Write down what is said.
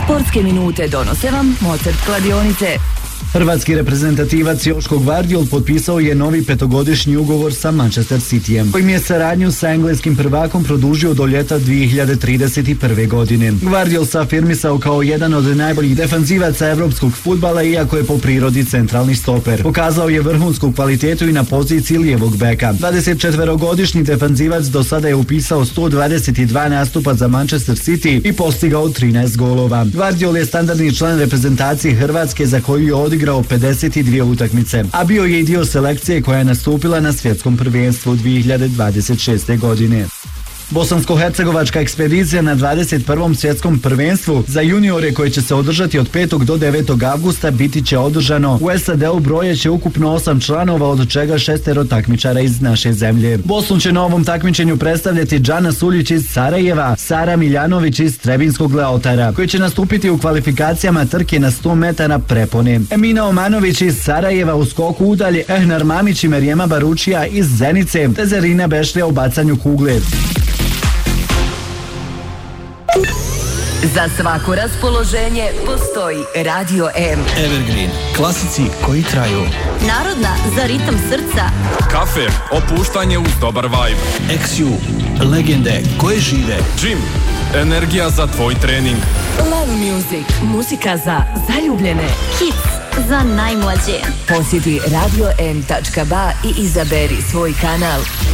Sportske minute donose vam Mozart kladionice. Hrvatski reprezentativac Joško Gvardiol potpisao je novi 5-godišnji ugovor sa Manchester Cityjem, kojim je saradnju sa engleskim prvakom produžio do ljeta 2031. godine. Gvardiol se afirmisao kao jedan od najboljih defanzivaca evropskog fudbala, iako je po prirodi centralni stoper. Pokazao je vrhunsku kvalitetu i na poziciji lijevog beka. 24-godišnji defanzivac do sada je upisao 122 nastupa za Manchester City i postigao 13 golova. Gvardiol je standardni član reprezentacije Hrvatske za koju je odigrao 52 utakmice, a bio je i dio selekcije koja je nastupila na svjetskom prvenstvu 2026. godine. Bosansko-hercegovačka ekspedicija na 21. svjetskom prvenstvu za juniore koje će se održati od 5. do 9. avgusta biti će održano u SAD-u. Brojeće ukupno 8 članova, od čega 6 takmičara iz naše zemlje. Bosnu će na ovom takmičenju predstavljati Džana Suljić iz Sarajeva, Sara Miljanović iz Trebinskog Leotara, koji će nastupiti u kvalifikacijama trke na 100 metara prepone. Emina Omanović iz Sarajeva u skoku udalje, Ehnar Mamić i Merijema Baručija iz Zenice, te Zerina Bešlija u bacanju kugle. Za svako raspoloženje postoji Radio M. Evergreen, klasici koji traju. Narodna za ritam srca. Kafe, opuštanje uz dobar vibe. XU, legende koje žive. Gym, energija za tvoj trening. Love Music, muzika za zaljubljene. Hits za najmlađe. Posjeti radio m.ba i izaberi svoj kanal.